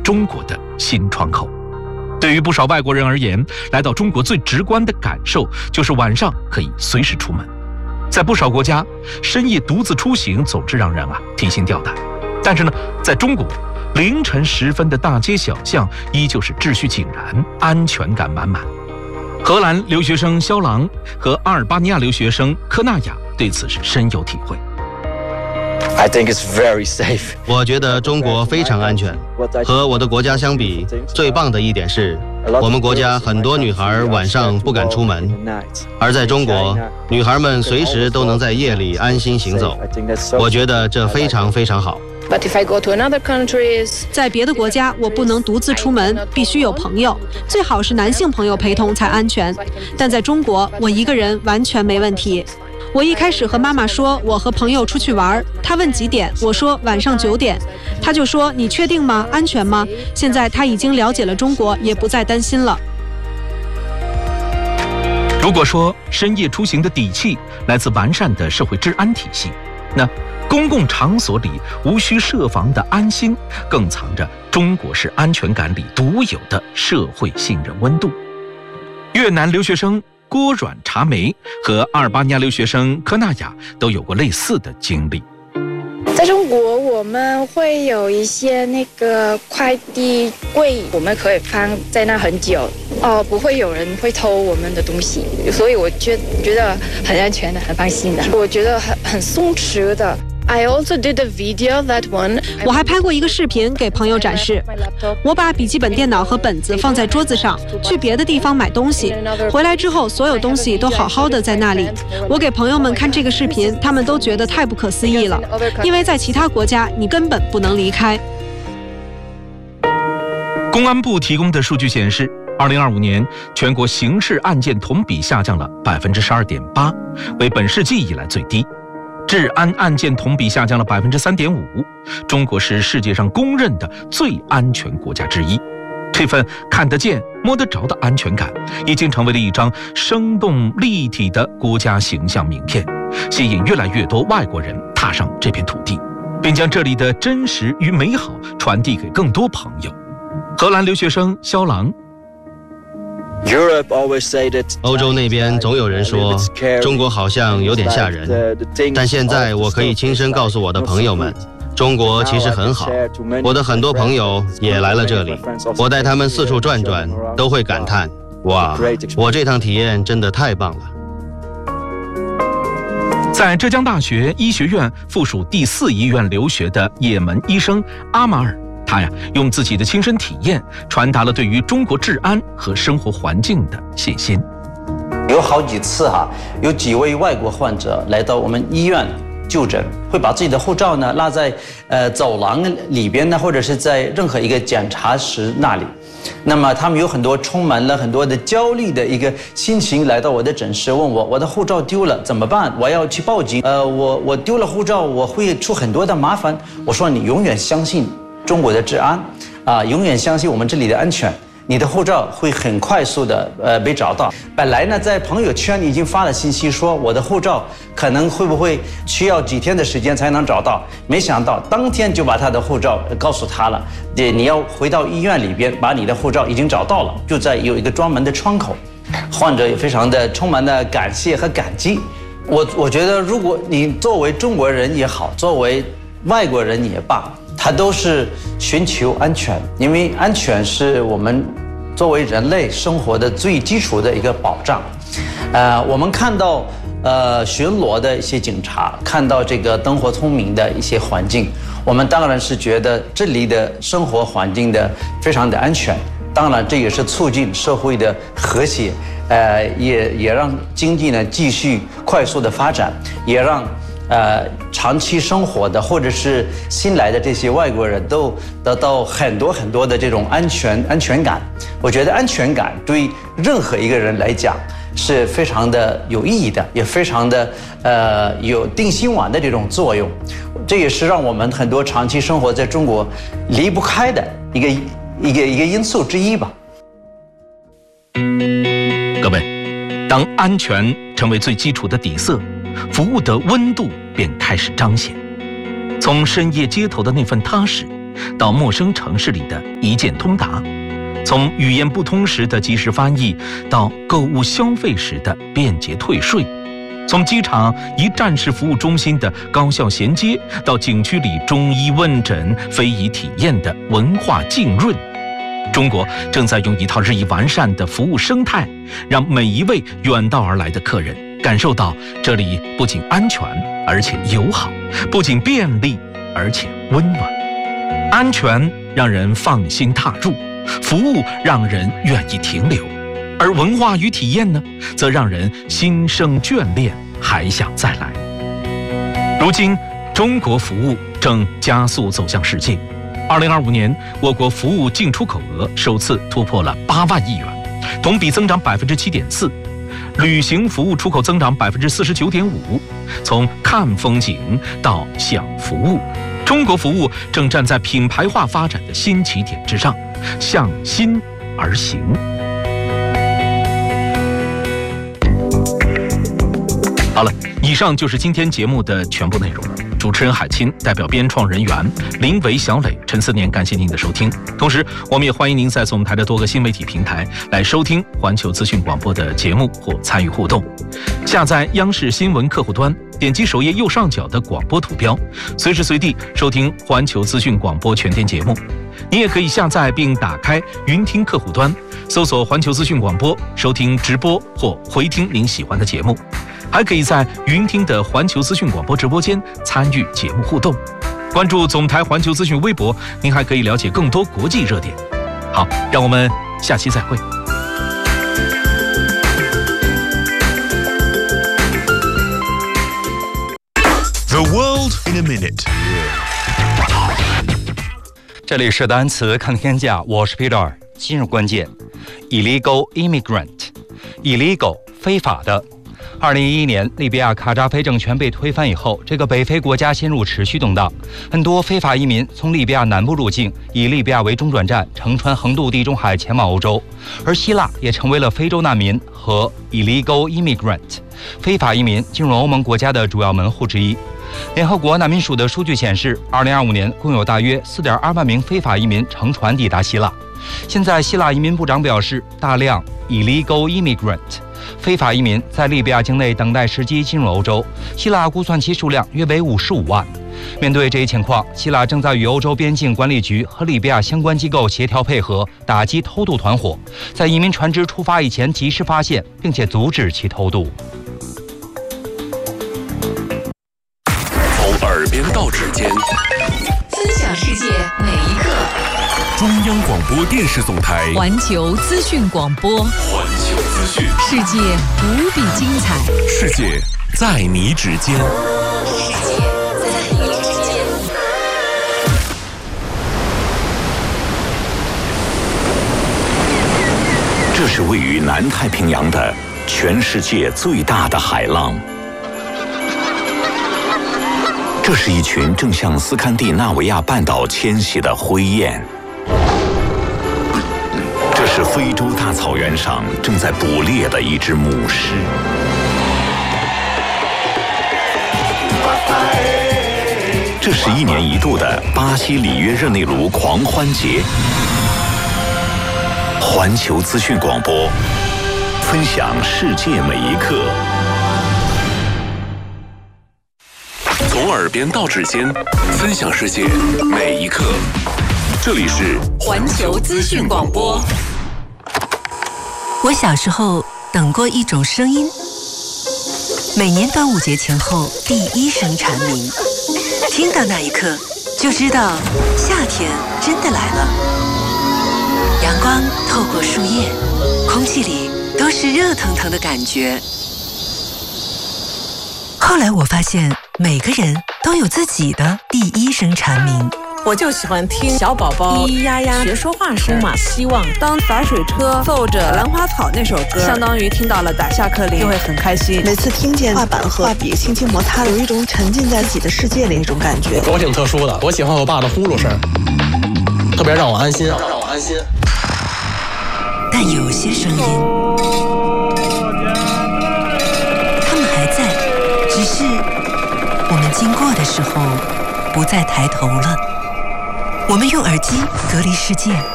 中国的新窗口。对于不少外国人而言，来到中国最直观的感受就是晚上可以随时出门。在不少国家，深夜独自出行总是让人提心吊胆。但是呢，在中国，凌晨时分的大街小巷依旧是秩序井然，安全感满满。荷兰留学生肖朗和阿尔巴尼亚留学生科纳雅对此是深有体会。 I think it's very safe. 我觉得中国非常安全，和我的国家相比，最棒的一点是，我们国家很多女孩晚上不敢出门，而在中国，女孩们随时都能在夜里安心行走。我觉得这非常非常好。 在别的国家，我不能独自出门，必须有朋友，最好是男性朋友陪同才安全。但在中国，我一个人完全没问题。我一开始和妈妈说我和朋友出去玩，她问几点，我说晚上9点，她就说你确定吗？安全吗？现在她已经了解了中国，也不再担心了。 如果说深夜出行的底气来自完善的社会治安体系，那公共场所里无需设防的安心，更藏着中国式安全感里独有的社会信任温度。越南留学生郭阮茶梅和阿尔巴尼亚留学生科纳雅都有过类似的经历。 在中国，我们会有一些那个快递柜，我们可以放在那很久，不会有人会偷我们的东西，所以我觉得很安全的，很放心的。我觉得很松弛的。I also did a video that one. 我还拍过一个视频给朋友展示。我把笔记本电脑和本子放在桌子上，去别的地方买东西，回来之后所有东西都好好的在那里。我给朋友们看这个视频，他们都觉得太不可思议了，因为在其他国家你根本不能离开。 公安部提供的数据显示，2025年全国刑事案件同比下降了12.8%，为本世纪以来最低。治安案件同比下降了3.5%，中国是世界上公认的最安全国家之一。这份看得见、摸得着的安全感，已经成为了一张生动立体的国家形象名片，吸引越来越多外国人踏上这片土地，并将这里的真实与美好传递给更多朋友。荷兰留学生肖朗。 欧洲那边总有人说中国好像有点吓人，但现在我可以亲身告诉我的朋友们，中国其实很好。我的很多朋友也来了这里，我带他们四处转转，都会感叹：哇，我这趟体验真的太棒了。 在浙江大学医学院附属第4医院留学的也门医生阿马尔，他用自己的亲身体验传达了对于中国治安和生活环境的信心。 有好几次有几位外国患者来到我们医院就诊，会把自己的护照呢落在走廊里边呢，或者是在任何一个检查室那里。那么他们有很多充满了很多的焦虑的一个心情来到我的诊室，问我的护照丢了怎么办？我要去报警。我丢了护照，我会出很多的麻烦。我说你永远相信中国的治安永远相信我们这里的安全，你的护照会很快速的被找到。本来呢，在朋友圈已经发了信息说我的护照可能会不会需要几天的时间才能找到，没想到当天就把他的护照告诉他了，你要回到医院里边把你的护照已经找到了，就在有一个专门的窗口。患者也非常的充满了感谢和感激。我觉得如果你作为中国人也好，作为外国人也罢，它都是寻求安全，因为安全是我们作为人类生活的最基础的一个保障。我们看到巡逻的一些警察，看到这个灯火通明的一些环境，我们当然是觉得这里的生活环境的非常的安全。当然，这也是促进社会的和谐，也让经济呢继续快速的发展，也让长期生活的或者是新来的这些外国人都得到很多很多的这种安全感。我觉得安全感对任何一个人来讲是非常的有意义的，也非常的有定心丸的这种作用。这也是让我们很多长期生活在中国离不开的一个因素之一吧。 各位，当安全成为最基础的底色，服务的温度便开始彰显。从深夜街头的那份踏实， 到陌生城市里的一键通达，从语言不通时的即时翻译到购物消费时的便捷退税，从机场一站式服务中心的高效衔接到景区里中医问诊、非遗体验的文化浸润，中国正在用一套日益完善的服务生态，让每一位远道而来的客人感受到这里不仅安全而且友好，不仅便利而且温暖。安全让人放心踏入，服务让人愿意停留，而文化与体验呢，则让人心生眷恋，还想再来。如今，中国服务正加速走向世界。2025年，我国服务进出口额首次突破了8万亿元，同比增长7.4%。旅行服务出口增长49.5%。从看风景到享服务，中国服务正站在品牌化发展的新起点之上，向心而行。好了，以上就是今天节目的全部内容。主持人海清代表编创人员林维、小磊、陈思年，感谢您的收听。同时，我们也欢迎您在总台的多个新媒体平台来收听环球资讯广播的节目或参与互动。下载央视新闻客户端，点击首页右上角的广播图标，随时随地收听环球资讯广播全天节目。您也可以下载并打开云听客户端，搜索环球资讯广播，收听直播或回听您喜欢的节目。还可以在云听的环球资讯广播直播间参与节目互动。关注总台环球资讯微博，您还可以了解更多国际热点。好，让我们下期再会。 The world in a minute。 这里是单词看天下，我是 Peter。今日关键 ：illegal immigrant，illegal 非法的。2011年，利比亚卡扎菲政权被推翻以后，这个北非国家陷入持续动荡，很多非法移民从利比亚南部入境，以利比亚为中转站，乘船横渡地中海前往欧洲。而希腊也成为了非洲难民和 illegal immigrant 非法移民进入欧盟国家的主要门户之一。联合国难民署的数据显示，2025年共有大约4.2万名非法移民乘船抵达希腊。现在，希腊移民部长表示，大量 illegal immigrant非法移民在利比亚境内等待时机进入欧洲，希腊估算其数量约为55万。面对这一情况，希腊正在与欧洲边境管理局和利比亚相关机构协调配合，打击偷渡团伙，在移民船只出发以前及时发现并且阻止其偷渡。 从耳边到指尖， 分享世界每一刻。 中央广播电视总台环球资讯广播， 环球资讯， 世界无比精彩， 世界在你指尖， 世界在你指尖。 这是位于南太平洋的全世界最大的海浪。这是一群正向斯堪的纳维亚半岛迁徙的灰雁。这是非洲大草原上正在捕猎的一只母狮。这是1年1度的巴西里约热内卢狂欢节。环球资讯广播，分享世界每一刻。 从耳边到指尖，分享世界每一刻。这里是环球资讯广播。 我小时候等过一种声音，每年端午节前后第一声蝉鸣，听到那一刻就知道夏天真的来了。阳光透过树叶，空气里都是热腾腾的感觉。后来我发现每个人都有自己的第一声蝉鸣。 我就喜欢听小宝宝咿咿呀呀学说话声，充满希望。当洒水车奏着《兰花草》那首歌，相当于听到了打下课铃，就会很开心。 每次听见画板和画笔轻轻摩擦，有一种沉浸在自己的世界里那种感觉。 我挺特殊的，我喜欢我爸的呼噜声，特别让我安心。 但有些声音，他们还在，只是我们经过的时候不再抬头了。 我们用耳机隔离世界，